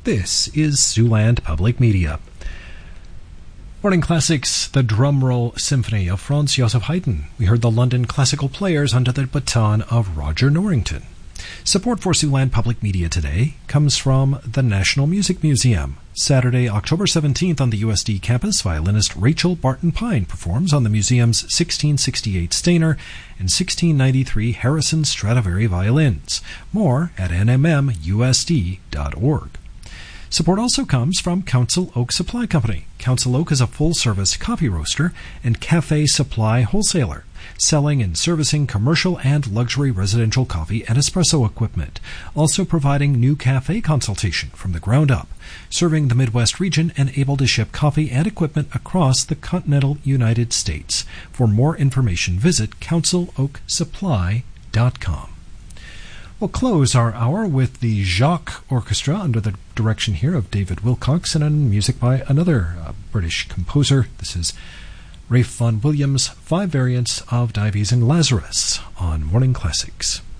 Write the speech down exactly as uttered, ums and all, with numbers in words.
This is Siouxland Public Media. Morning Classics, the Drumroll Symphony of Franz Joseph Haydn. We heard the London Classical Players under the baton of Roger Norrington. Support for Siouxland Public Media today comes from the National Music Museum. Saturday, October seventeenth on the U S D campus, violinist Rachel Barton Pine performs on the museum's sixteen sixty-eight Stainer and sixteen ninety-three Harrison Stradivari violins. More at n m m u s d dot org. Support also comes from Council Oak Supply Company. Council Oak is a full-service coffee roaster and cafe supply wholesaler, selling and servicing commercial and luxury residential coffee and espresso equipment, also providing new cafe consultation from the ground up, serving the Midwest region and able to ship coffee and equipment across the continental United States. For more information, visit council oak supply dot com. We'll close our hour with the Jacques Orchestra under the direction here of David Wilcox and music by another uh, British composer. This is Ralph Vaughan Williams' Five Variants of Dives and Lazarus on Morning Classics.